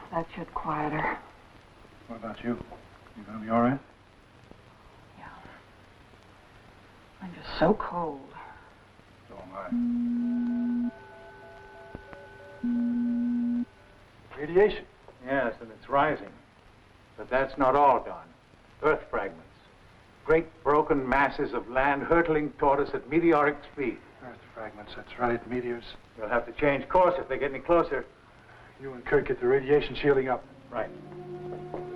that should quiet her. What about you? You gonna be all right? Yeah. I'm just so cold. So am I. Radiation. Yes, and it's rising. But that's not all, Don. Earth fragments. Great broken masses of land hurtling toward us at meteoric speed. Earth fragments, that's right. Meteors. We'll have to change course if they get any closer. You and Kurt get the radiation shielding up. Right.